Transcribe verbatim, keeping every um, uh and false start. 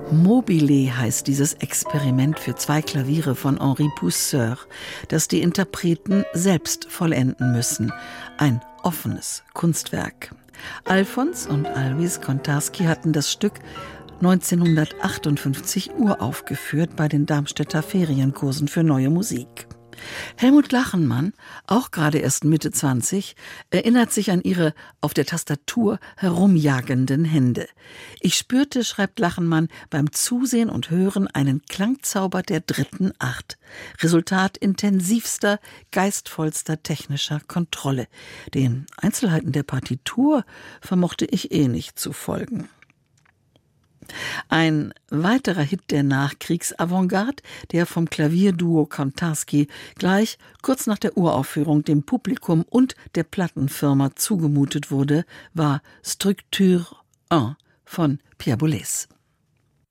Mobile heißt dieses Experiment für zwei Klaviere von Henri Pousseur, das die Interpreten selbst vollenden müssen. Ein offenes Kunstwerk. Alfons und Alois Kontarski hatten das Stück neunzehnhundertachtundfünfzig uraufgeführt bei den Darmstädter Ferienkursen für Neue Musik. Helmut Lachenmann, auch gerade erst Mitte zwanzig, erinnert sich an ihre auf der Tastatur herumjagenden Hände. Ich spürte, schreibt Lachenmann, beim Zusehen und Hören einen Klangzauber der dritten Art. Resultat intensivster, geistvollster technischer Kontrolle. Den Einzelheiten der Partitur vermochte ich eh nicht zu folgen. Ein weiterer Hit der Nachkriegs-Avantgarde, der vom Klavierduo Kontarski gleich kurz nach der Uraufführung dem Publikum und der Plattenfirma zugemutet wurde, war Structure eins von Pierre Boulez.